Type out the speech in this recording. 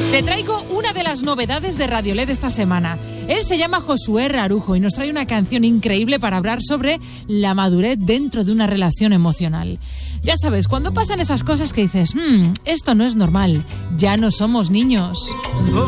Te traigo una de las novedades de Radio LED esta semana. Él se llama Josué Rarujo y nos trae una canción increíble para hablar sobre la madurez dentro de una relación emocional. Ya sabes, cuando pasan esas cosas que dices, esto no es normal, ya no somos niños.